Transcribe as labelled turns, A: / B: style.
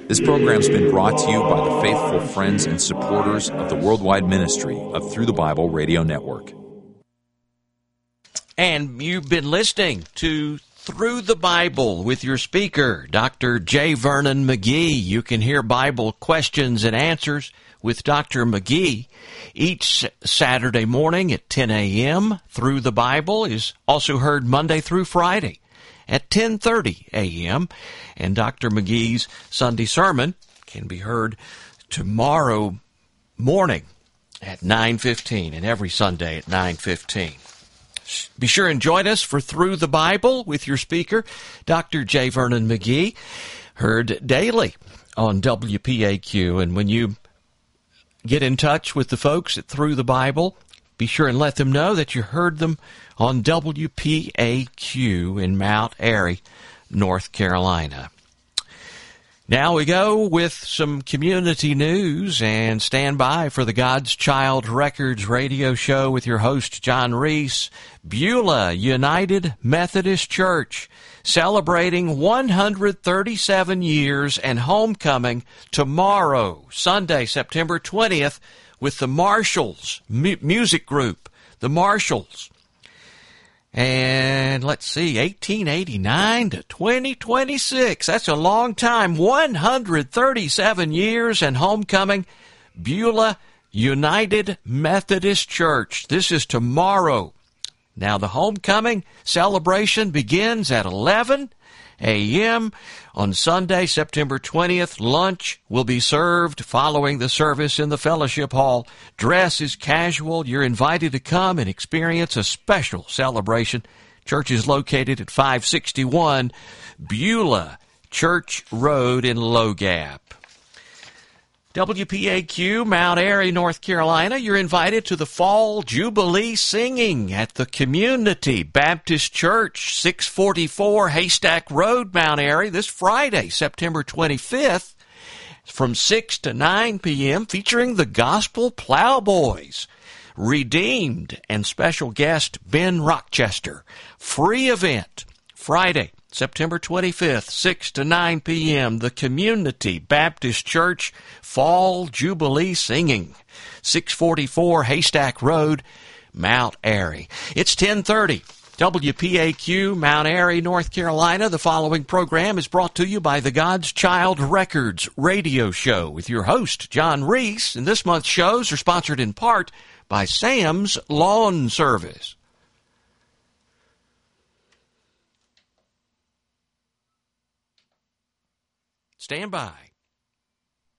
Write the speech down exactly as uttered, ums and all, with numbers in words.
A: This program's been brought to you by the faithful friends and supporters of the worldwide ministry of Through the Bible Radio Network.
B: And you've been listening to Through the Bible with your speaker, Doctor J. Vernon McGee. You can hear Bible questions and answers with Doctor McGee each Saturday morning at ten a.m. Through the Bible is also heard Monday through Friday at ten thirty a.m. And Doctor McGee's Sunday sermon can be heard tomorrow morning at nine fifteen and every Sunday at nine fifteen. Be sure and join us for Through the Bible with your speaker, Doctor J. Vernon McGee, heard daily on W P A Q. And when you get in touch with the folks at Through the Bible, be sure and let them know that you heard them on W P A Q in Mount Airy, North Carolina. Now we go with some community news, and stand by for the God's Child Records radio show with your host, John Reese. Beulah United Methodist Church celebrating one hundred thirty-seven years and homecoming tomorrow, Sunday, September twentieth, with the Marshalls mu- music group, the Marshalls. And let's see, eighteen eighty-nine to twenty twenty-six. That's a long time. one hundred thirty-seven years and homecoming. Beulah United Methodist Church. This is tomorrow. Now, the homecoming celebration begins at eleven a.m. on Sunday, September twentieth. Lunch will be served following the service in the fellowship hall. Dress is casual. You're invited to come and experience a special celebration. Church is located at five sixty-one Beulah Church Road in Low Gap. W P A Q, Mount Airy, North Carolina, you're invited to the Fall Jubilee Singing at the Community Baptist Church, six forty-four Haystack Road, Mount Airy, this Friday, September twenty-fifth, from six to nine p.m., featuring the Gospel Plowboys, Redeemed, and special guest Ben Rochester. Free event, Friday, September twenty-fifth, six to nine p.m., the Community Baptist Church Fall Jubilee Singing, six forty-four Haystack Road, Mount Airy. It's ten thirty. W P A Q, Mount Airy, North Carolina. The following program is brought to you by the God's Child Records radio show with your host, John Reese. And this month's shows are sponsored in part by Sam's Lawn Service. Stand by.